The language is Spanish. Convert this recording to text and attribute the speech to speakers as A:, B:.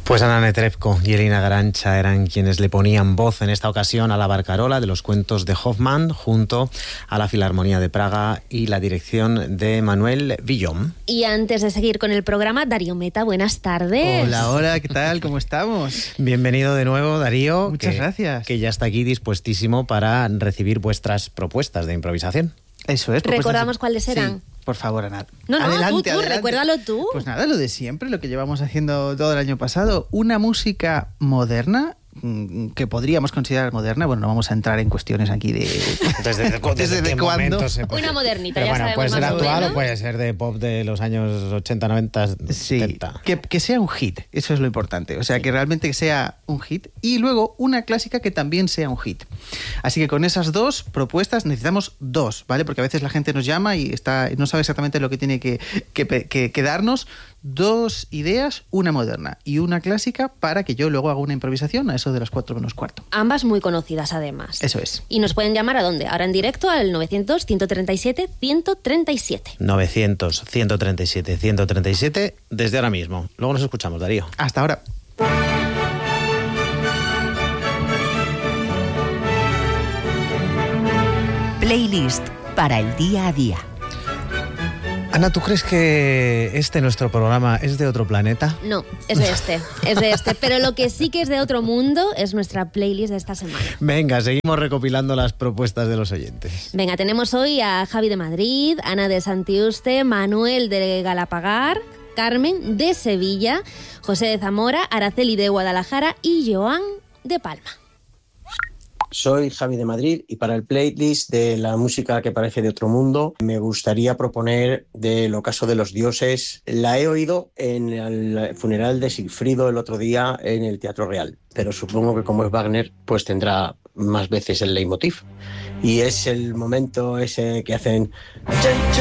A: Pues Ana Netrebko y Elina Garancha eran quienes le ponían voz en esta ocasión a la barcarola de los cuentos de Hoffmann, junto a la Filarmonía de Praga y la dirección de Manuel Villón.
B: Y antes de seguir con el programa, Darío Meta, buenas tardes.
C: Hola, ¿qué tal? ¿Cómo estamos?
A: Bienvenido de nuevo, Darío.
C: Muchas gracias.
A: Que ya está aquí dispuestísimo para recibir vuestras propuestas de improvisación.
C: Eso es.
B: ¿Recordamos cuáles eran?
C: Sí, por favor, Ana.
B: No,
C: adelante,
B: tú,
C: adelante.
B: recuérdalo tú.
C: Pues nada, lo de siempre, lo que llevamos haciendo todo el año pasado. Una música moderna, que podríamos considerar moderna. Bueno, no vamos a entrar en cuestiones aquí de...
A: ¿Desde
C: cuándo?
B: Una modernita,
A: Pero
B: ya
A: bueno,
B: sabemos
A: puede ser
B: más o
A: actual
B: menos.
A: o puede ser de pop de los años 80, 90,
C: Sí,
A: 70.
C: que sea un hit, eso es lo importante. O sea, que realmente sea un hit. Y luego una clásica que también sea un hit. Así que con esas dos propuestas necesitamos dos, ¿vale? Porque a veces la gente nos llama y no sabe exactamente lo que tiene que darnos. Dos ideas, una moderna y una clásica, para que yo luego haga una improvisación a eso de las 4 menos cuarto.
B: Ambas muy conocidas, además.
C: Eso es.
B: ¿Y nos pueden llamar a dónde? Ahora en directo al 900-137-137.
A: 900-137-137 desde ahora mismo. Luego nos escuchamos, Darío.
C: Hasta ahora.
D: Playlist para el día a día.
A: Ana, ¿tú crees que nuestro programa es de otro planeta?
B: No, es de este. Pero lo que sí que es de otro mundo es nuestra playlist de esta semana.
A: Venga, seguimos recopilando las propuestas de los oyentes.
B: Venga, tenemos hoy a Javi de Madrid, Ana de Santiuste, Manuel de Galapagar, Carmen de Sevilla, José de Zamora, Araceli de Guadalajara y Joan de Palma.
E: Soy Javi de Madrid y para el playlist de la música que parece de otro mundo me gustaría proponer del Ocaso de los Dioses. La he oído en el funeral de Sigfrido el otro día en el Teatro Real, pero supongo que como es Wagner pues tendrá más veces el leitmotiv. Y es el momento ese que hacen...